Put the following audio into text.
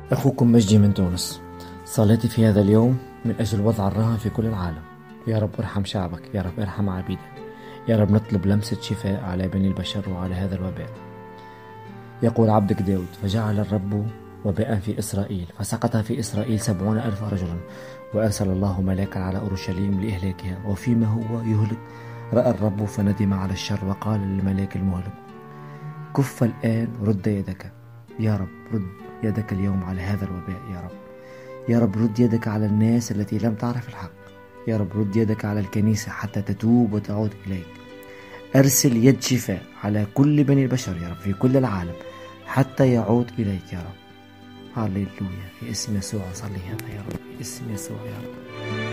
أخوكم مجدي من تونس. صليتي في هذا اليوم من أجل وضع الرهن في كل العالم. يا رب ارحم شعبك، يا رب ارحم عبيدك، يا رب نطلب لمسة شفاء على بني البشر وعلى هذا الوباء. يقول عبدك داود: فجعل الرب وباء في إسرائيل، فسقط في إسرائيل 70,000 رجلا، وأرسل الله ملاكا على أورشليم لإهلاكها، وفيما هو يهلك رأى الرب فندم على الشر وقال للملاك المهلك: كف الآن، رد يدك. يا رب رد يدك اليوم على هذا الوباء. يا رب، يا رب رد يدك على الناس التي لم تعرف الحق. يا رب رد يدك على الكنيسة حتى تتوب وتعود إليك. أرسل يد شفاء على كل بني البشر يا رب في كل العالم حتى يعود إليك يا رب. هاليلويا، في اسم يسوع صلي هذا يا رب، في اسم يسوع يا رب.